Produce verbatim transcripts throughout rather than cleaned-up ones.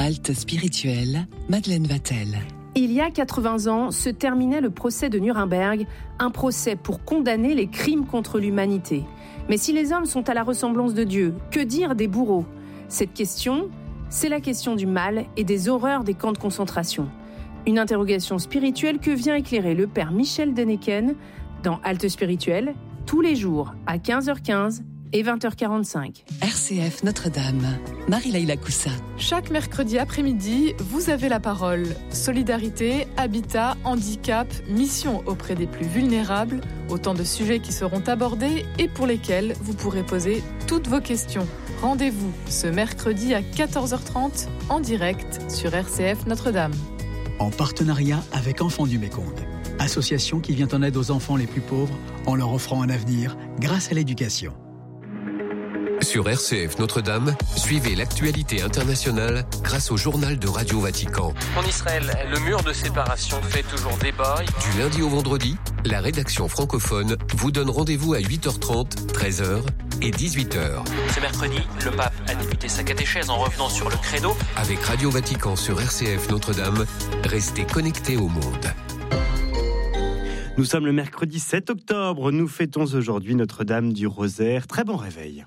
Halte spirituelle, Madeleine Vatel. Il y a quatre-vingts ans, se terminait le procès de Nuremberg, un procès pour condamner les crimes contre l'humanité. Mais si les hommes sont à la ressemblance de Dieu, que dire des bourreaux ? Cette question, c'est la question du mal et des horreurs des camps de concentration. Une interrogation spirituelle que vient éclairer le père Michel Denneken dans Halte spirituelle, tous les jours à quinze heures quinze et vingt heures quarante-cinq. R C F Notre-Dame, Marie-Laïla Coussa. Chaque mercredi après-midi, vous avez la parole. Solidarité, habitat, handicap, mission auprès des plus vulnérables, autant de sujets qui seront abordés et pour lesquels vous pourrez poser toutes vos questions. Rendez-vous ce mercredi à quatorze heures trente en direct sur R C F Notre-Dame. En partenariat avec Enfants du Mékong, association qui vient en aide aux enfants les plus pauvres en leur offrant un avenir grâce à l'éducation. Sur R C F Notre-Dame, suivez l'actualité internationale grâce au journal de Radio Vatican. En Israël, le mur de séparation fait toujours débat. Du lundi au vendredi, la rédaction francophone vous donne rendez-vous à huit heures trente, treize heures et dix-huit heures. Ce mercredi, le pape a débuté sa catéchèse en revenant sur le credo. Avec Radio Vatican sur R C F Notre-Dame, restez connectés au monde. Nous sommes le mercredi sept octobre, nous fêtons aujourd'hui Notre-Dame du Rosaire. Très bon réveil.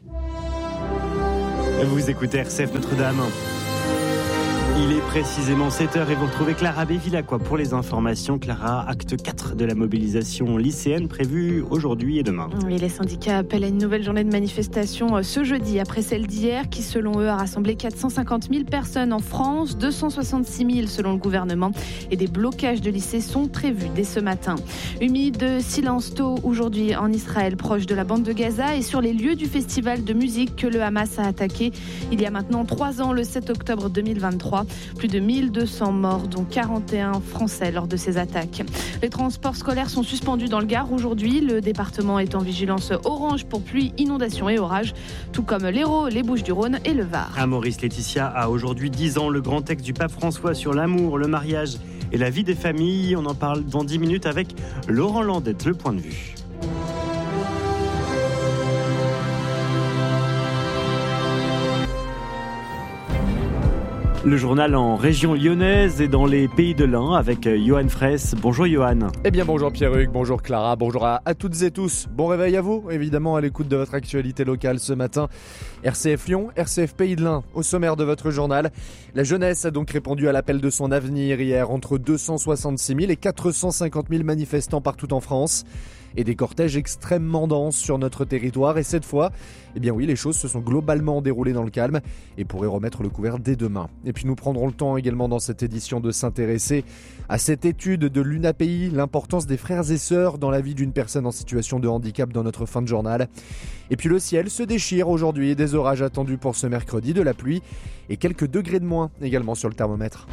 Vous écoutez R C F Notre-Dame. Il est précisément sept heures et vous retrouvez Clara Bévilacqua pour les informations. Clara, acte quatre de la mobilisation lycéenne prévue aujourd'hui et demain. Oui, les syndicats appellent à une nouvelle journée de manifestation ce jeudi, après celle d'hier, qui selon eux a rassemblé quatre cent cinquante mille personnes en France, deux cent soixante-six mille selon le gouvernement. Et des blocages de lycées sont prévus dès ce matin. Humide de silence tôt aujourd'hui en Israël, proche de la bande de Gaza et sur les lieux du festival de musique que le Hamas a attaqué il y a maintenant trois ans, le sept octobre deux mille vingt-trois. Plus de mille deux cents morts, dont quarante et un Français lors de ces attaques. Les transports scolaires sont suspendus dans le Gard aujourd'hui. Le département est en vigilance orange pour pluie, inondations et orages, tout comme l'Hérault, les Bouches-du-Rhône et le Var. À Maurice Laetitia a aujourd'hui dix ans, le grand texte du pape François sur l'amour, le mariage et la vie des familles. On en parle dans dix minutes avec Laurent Landette, le point de vue. Le journal en région lyonnaise et dans les pays de l'Ain avec Johan Fraisse. Bonjour Johan. Eh bien bonjour Pierruc, bonjour Clara, bonjour à, à toutes et tous. Bon réveil à vous, évidemment à l'écoute de votre actualité locale ce matin. R C F Lyon, R C F Pays de l'Ain, au sommaire de votre journal. La jeunesse a donc répondu à l'appel de son avenir hier, entre deux cent soixante-six mille et quatre cent cinquante mille manifestants partout en France. Et des cortèges extrêmement denses sur notre territoire. Et cette fois, eh bien oui, les choses se sont globalement déroulées dans le calme et pourraient remettre le couvert dès demain. Et puis nous prendrons le temps également dans cette édition de s'intéresser à cette étude de l'U N A P I, l'importance des frères et sœurs dans la vie d'une personne en situation de handicap dans notre fin de journal. Et puis le ciel se déchire aujourd'hui, des orages attendus pour ce mercredi, de la pluie et quelques degrés de moins également sur le thermomètre.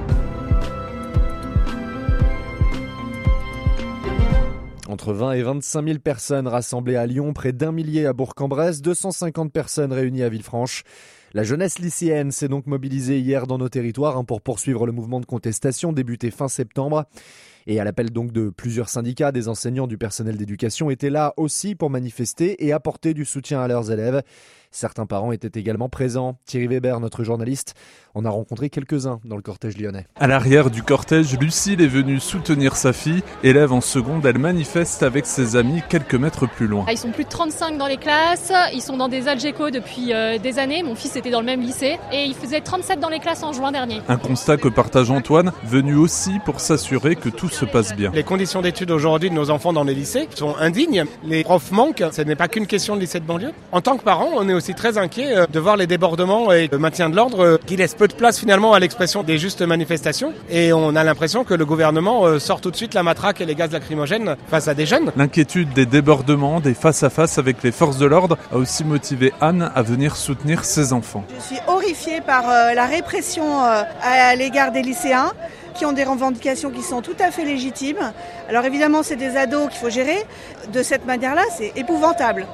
Entre vingt et vingt-cinq mille personnes rassemblées à Lyon, près d'un millier à Bourg-en-Bresse, deux cent cinquante personnes réunies à Villefranche. La jeunesse lycéenne s'est donc mobilisée hier dans nos territoires pour poursuivre le mouvement de contestation débuté fin septembre. Et à l'appel donc de plusieurs syndicats, des enseignants, du personnel d'éducation étaient là aussi pour manifester et apporter du soutien à leurs élèves. Certains parents étaient également présents. Thierry Weber, notre journaliste, en a rencontré quelques-uns dans le cortège lyonnais. À l'arrière du cortège, Lucille est venue soutenir sa fille. Élève en seconde, elle manifeste avec ses amis quelques mètres plus loin. Ils sont plus de trente-cinq dans les classes, ils sont dans des Algeco depuis euh, des années. Mon fils était dans le même lycée et il faisait trente-sept dans les classes en juin dernier. Un constat que partage Antoine, venu aussi pour s'assurer que tout se passe bien. Les conditions d'études aujourd'hui de nos enfants dans les lycées sont indignes. Les profs manquent, ce n'est pas qu'une question de lycée de banlieue. En tant que parents, on est aussi très inquiets de voir les débordements et le maintien de l'ordre qui laissent peu de place finalement à l'expression des justes manifestations. Et on a l'impression que le gouvernement sort tout de suite la matraque et les gaz lacrymogènes face à des jeunes. L'inquiétude des débordements, des face-à-face avec les forces de l'ordre a aussi motivé Anne à venir soutenir ses enfants. Je suis horrifiée par euh, la répression euh, à l'égard des lycéens qui ont des revendications qui sont tout à fait légitimes. Alors évidemment, c'est des ados qu'il faut gérer. De cette manière-là, c'est épouvantable.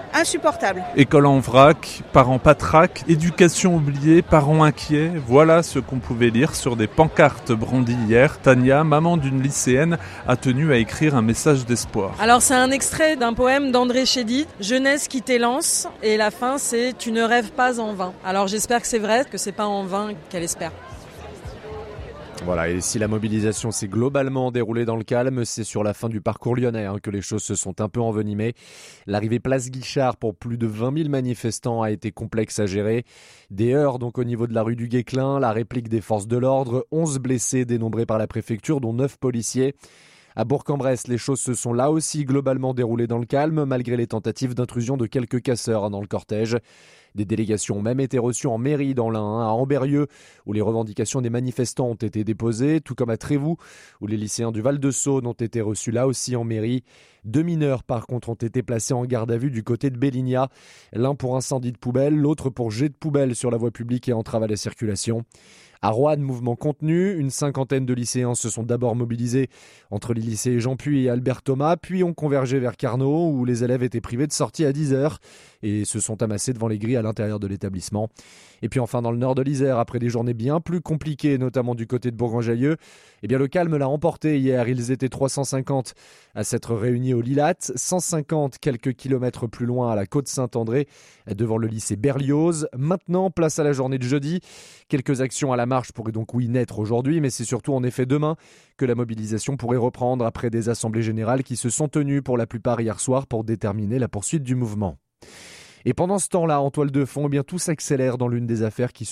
insupportable. École en vrac, parents patraques, éducation oubliée, parents inquiets. Voilà ce qu'on pouvait lire sur des pancartes brandies hier. Tania, maman d'une lycéenne, a tenu à écrire un message d'espoir. Alors c'est un extrait d'un poème d'André Chédid, Jeunesse qui t'élance, et la fin c'est « Tu ne rêves pas en vain ». Alors j'espère que c'est vrai, que c'est pas en vain qu'elle espère. Voilà, et si la mobilisation s'est globalement déroulée dans le calme, c'est sur la fin du parcours lyonnais hein, que les choses se sont un peu envenimées. L'arrivée place Guichard pour plus de vingt mille manifestants a été complexe à gérer. Des heurts donc au niveau de la rue du Guesclin, la réplique des forces de l'ordre, onze blessés dénombrés par la préfecture, dont neuf policiers. À Bourg-en-Bresse, les choses se sont là aussi globalement déroulées dans le calme, malgré les tentatives d'intrusion de quelques casseurs hein, dans le cortège. Des délégations ont même été reçues en mairie dans l'Ain, à Ambérieu, où les revendications des manifestants ont été déposées, tout comme à Trévoux, où les lycéens du Val-de-Saône ont été reçus là aussi en mairie. Deux mineurs, par contre, ont été placés en garde à vue du côté de Belligna, l'un pour incendie de poubelle, l'autre pour jet de poubelle sur la voie publique et entrave à la circulation. À Roanne, mouvement contenu, une cinquantaine de lycéens se sont d'abord mobilisés entre les lycées Jean Puy et Albert Thomas, puis ont convergé vers Carnot, où les élèves étaient privés de sortie à dix heures et se sont amassés devant les grilles à l'intérieur de l'établissement. Et puis enfin, dans le nord de l'Isère, après des journées bien plus compliquées, notamment du côté de Bourgoin-Jallieu, eh bien le calme l'a emporté hier. Ils étaient trois cent cinquante à s'être réunis au Lilat, cent cinquante quelques kilomètres plus loin à la Côte-Saint-André, devant le lycée Berlioz. Maintenant, place à la journée de jeudi. Quelques actions à la marche pourraient donc oui naître aujourd'hui, mais c'est surtout en effet demain que la mobilisation pourrait reprendre après des assemblées générales qui se sont tenues pour la plupart hier soir pour déterminer la poursuite du mouvement. Et pendant ce temps-là, en toile de fond, eh bien tout s'accélère dans l'une des affaires qui